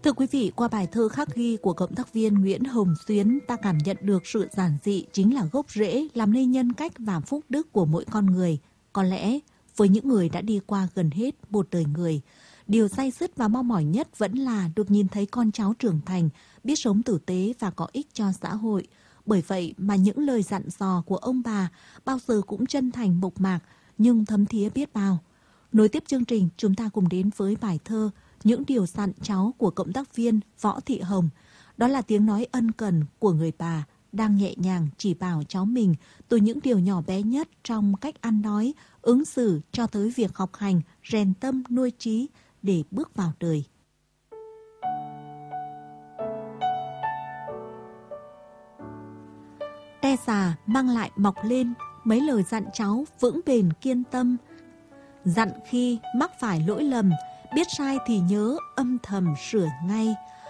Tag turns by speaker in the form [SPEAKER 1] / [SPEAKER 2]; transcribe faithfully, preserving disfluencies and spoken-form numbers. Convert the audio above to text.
[SPEAKER 1] Thưa quý vị, qua bài thơ khắc ghi của cộng tác viên Nguyễn Hồng Xuyến, ta cảm nhận được sự giản dị chính là gốc rễ làm nên nhân cách và phúc đức của mỗi con người. Có lẽ, với những người đã đi qua gần hết một đời người, điều day dứt và mong mỏi nhất vẫn là được nhìn thấy con cháu trưởng thành, biết sống tử tế và có ích cho xã hội. Bởi vậy mà những lời dặn dò của ông bà bao giờ cũng chân thành mộc mạc nhưng thấm thía biết bao. Nối tiếp chương trình, chúng ta cùng đến với bài thơ Những điều dặn cháu của cộng tác viên Võ Thị Hồng. Đó là tiếng nói ân cần của người bà đang nhẹ nhàng chỉ bảo cháu mình từ những điều nhỏ bé nhất trong cách ăn nói, ứng xử cho tới việc học hành, rèn tâm nuôi trí để bước vào đời. Te già mang lại mọc lên, mấy lời dặn cháu vững bền kiên tâm. Dặn khi mắc phải lỗi lầm, biết sai thì nhớ âm thầm sửa ngay.